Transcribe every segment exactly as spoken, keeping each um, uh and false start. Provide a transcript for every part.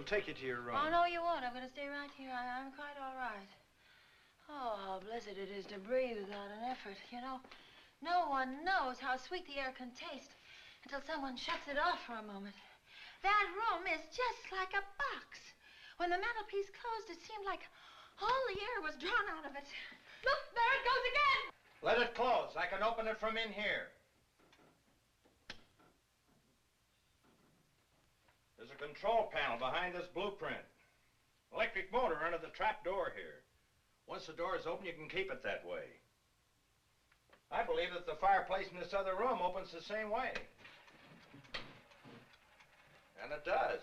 take you to your room. Oh, no, you won't. I'm going to stay right here. I, I'm quite all right. Oh, how blessed it is to breathe without an effort. You know, no one knows how sweet the air can taste until someone shuts it off for a moment. That room is just like a box. When the mantelpiece closed, it seemed like all the air was drawn out of it. Look, there it goes again. Let it close. I can open it from in here. There's a control panel behind this blueprint. Electric motor under the trap door here. Once the door is open, you can keep it that way. I believe that the fireplace in this other room opens the same way. And it does.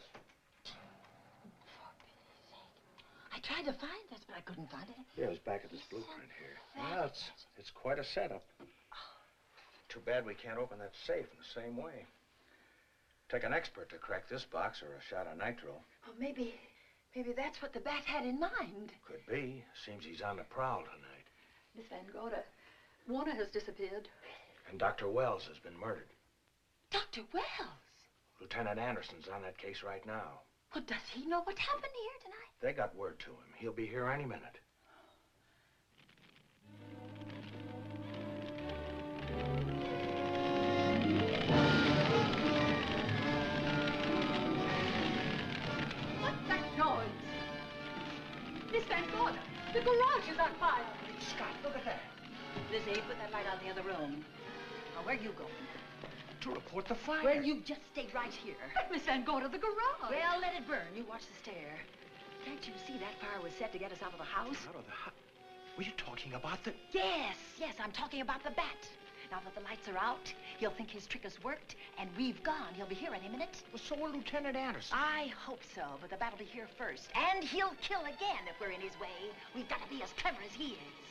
I tried to find this, but I couldn't find it. Yeah, it was back at this blueprint here. Well, it's, it's quite a setup. Too bad we can't open that safe in the same way. Take an expert to crack this box or a shot of nitro. Well, maybe, maybe that's what the bat had in mind. Could be. Seems he's on the prowl tonight. Miss Van Gorder, Warner has disappeared. And Doctor Wells has been murdered. Doctor Wells? Lieutenant Anderson's on that case right now. Well, does he know what happened here tonight? They got word to him. He'll be here any minute. What's that noise? Miss Van Gorder, the garage is on fire. Scott, look at that. Lizzie, put that light out in the other room. Now, where are you going? To report the fire. Well, you just stay right here. But Miss Van Gorder, the garage. Well, let it burn. You watch the stair. Can't you see that fire was set to get us out of the house? Out of the house? Were you talking about the... Yes, yes, I'm talking about the bat. Now that the lights are out, he'll think his trick has worked, and we've gone. He'll be here any minute. Well, so will Lieutenant Anderson. I hope so, but the bat will be here first. And he'll kill again if we're in his way. We've got to be as clever as he is.